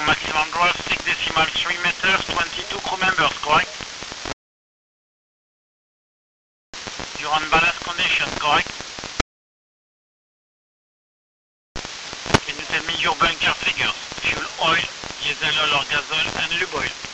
maximum draft 6 decimal 3 meters, 22 crew members, correct? You're on ballast condition, correct? Can you tell me your bunker figures? Fuel oil, diesel oil or gas oil, and lube oil?